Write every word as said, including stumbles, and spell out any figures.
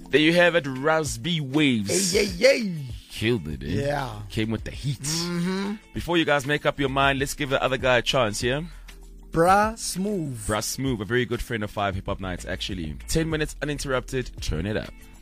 There you have it, Raspy Waves. Hey, hey, hey. Killed it, eh? Yeah. Came with the heat. Mm-hmm. Before you guys make up your mind, let's give the other guy a chance, yeah? Bra Smooth. Bra Smooth, a very good friend of Five Hip Hop Nights, actually. ten minutes uninterrupted, turn it up.